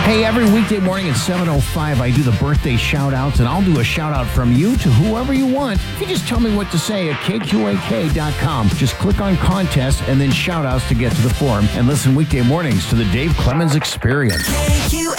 Hey, every weekday morning at 7:05, I do the birthday shout-outs, and I'll do a shout-out from you to whoever you want. If you just tell me what to say at kqak.com. Just click on contest and then shout-outs to get to the form, and listen weekday mornings to the Dave Clemens Experience.